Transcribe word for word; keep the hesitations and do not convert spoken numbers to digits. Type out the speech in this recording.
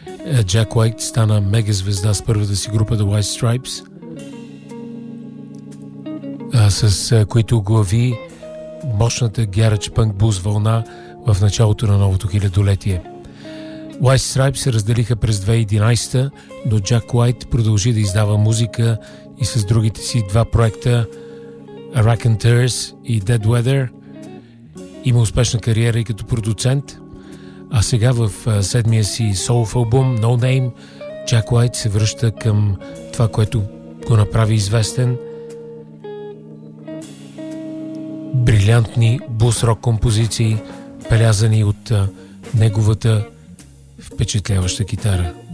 Джак Уайт стана мегазвезда с първата си група The White Stripes, с които глави мощната гарадж пънк буз вълна в началото на новото хилядолетие. White Stripes се разделиха през две хиляди и единадесета, но Джак Уайт продължи да издава музика и с другите си два проекта Raconteurs и Dead Weather. Има успешна кариера и като продуцент, а сега в седмия си солов албум No Name Джак Уайт се връща към това, което го направи известен. Брилянтни бус-рок композиции, белязани от неговата впечатляваща китара.